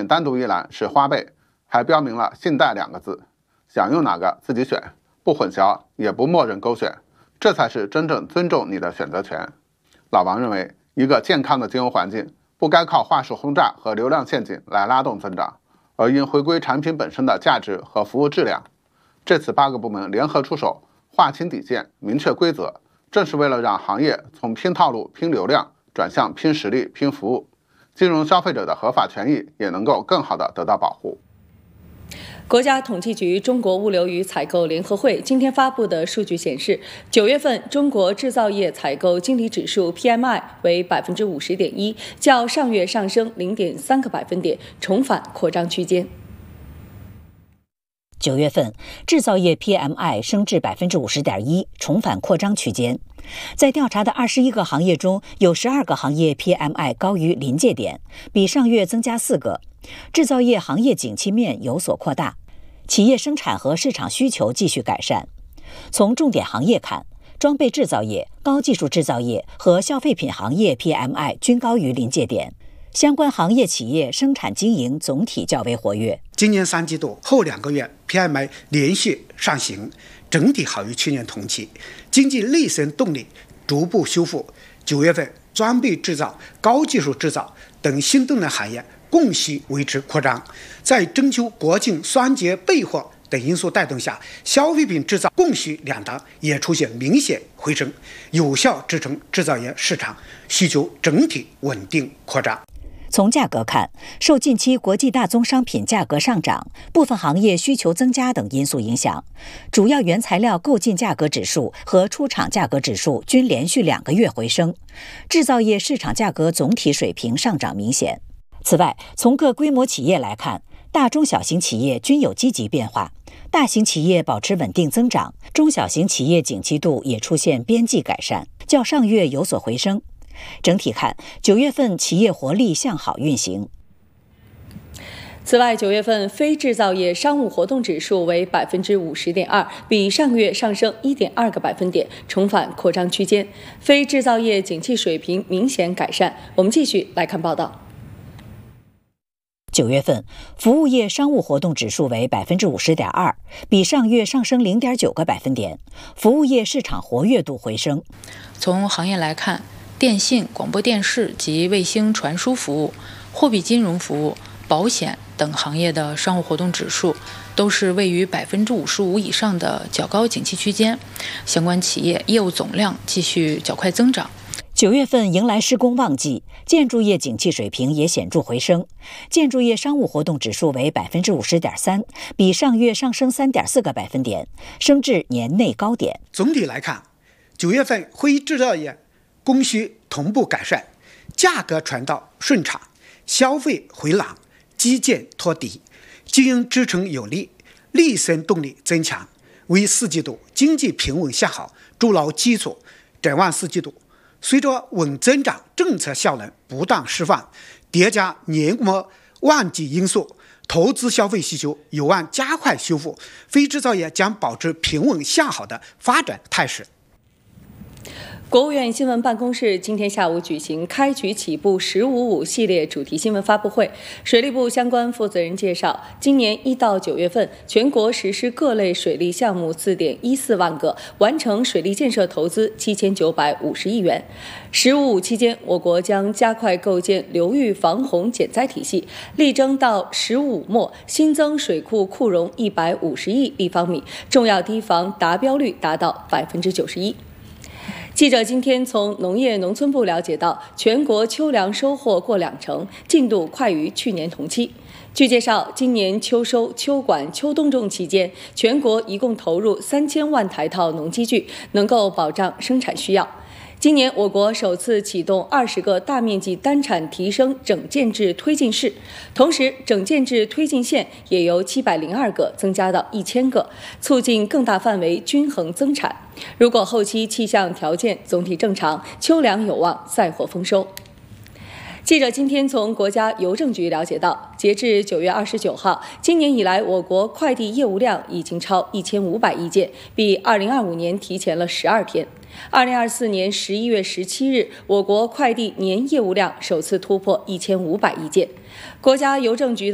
面单独一栏是花呗，还标明了信贷2个字，想用哪个自己选，不混淆也不默认勾选，这才是真正尊重你的选择权。老王认为，一个健康的金融环境不该靠话术轰炸和流量陷阱来拉动增长，而应回归产品本身的价值和服务质量。这次8个部门联合出手，划清底线，明确规则，正是为了让行业从拼套路、拼流量转向拼实力、拼服务，金融消费者的合法权益也能够更好地得到保护。 国家统计局中国物流与采购联合会今天发布的数据显示，9月份中国制造业采购经理指数 PMI 为 50.1%， 较上月上升 0.3个百分点，重返扩张区间。 9月份制造业 PMI 升至 50.1%， 重返扩张区间。在调查的21个行业中，有12个行业 PMI 高于临界点，比上月增加4个。制造业行业景气面有所扩大，企业生产和市场需求继续改善。从重点行业看，装备制造业、高技术制造业和消费品行业 PMI 均高于临界点。相关行业企业生产经营总体较为活跃。 今年3季度后2个月 PMI 连续上行，整体好于去年同期，经济内生动力逐步修复。9月份装备制造、高技术制造等新动能行业供需维持扩张，在征秋、国庆、双节备货等因素带动下，消费品制造供需两端也出现明显回升，有效支撑制造业市场需求整体稳定扩张。 从价格看，受近期国际大宗商品价格上涨、部分行业需求增加等因素影响，主要原材料购进价格指数和出厂价格指数均连续2个月回升，制造业市场价格总体水平上涨明显。此外，从各规模企业来看，大中小型企业均有积极变化，大型企业保持稳定增长，中小型企业景气度也出现边际改善，较上月有所回升。整体看，9月份企业活力向好运行。 此外，9月份非制造业商务活动指数为 50.2%， 比上月上升 1.2个百分点，重返扩张区间。非制造业景气水平明显改善。我们继续来看报道。 9月份服务业商务活动指数为 50.2%， 比上月上升 0.9个百分点，服务业市场活跃度回升。 从行业来看，电信、广播电视及卫星传输服务、货币金融服务、保险等行业的商务活动指数都是位于 55% 以上的较高景气区间，相关企业业务总量继续较快增长。 9月份迎来施工旺季，建筑业景气水平也显著回升，建筑业商务活动指数为 50.3%， 比上月上升 3.4个百分点，升至年内高点。 总体来看，9月份非制造业供需同步改善，价格传导顺畅，消费回暖，基建托底，经营支撑有力，内生动力增强，为4季度经济平稳向好筑牢基础。展望4季度，随着稳增长政策效能不断释放，叠加年末旺季因素，投资消费需求有望加快修复，非制造业将保持平稳向好的发展态势。 国务院新闻办公室今天下午举行开局起步“1055”系列主题新闻发布会。水利部相关负责人介绍，今年1到9月份，全国实施各类水利项目4.14万个，完成水利建设投资7950亿元。“1055”期间，我国将加快构建流域防洪减灾体系，力争到15末新增水库库容150亿立方米，重要堤防达标率达到91%。记者今天从农业农村部了解到，全国秋粮收获过20%，进度快于去年同期。据介绍，今年秋收、秋管、秋冬种期间，全国一共投入3000万台套农机具，能够保障生产需要。今年我国首次启动20个大面积单产提升整建制推进室，同时整建制推进线也由702个增加到1000个，促进更大范围均衡增产。如果后期气象条件总体正常，秋粮有望再获丰收。记者今天从国家邮政局了解到，截至9月29号，今年以来我国快递业务量已经超1500亿件，比2025年提前了12天。2024年11月17日，我国快递年业务量首次突破1500亿件。国家邮政局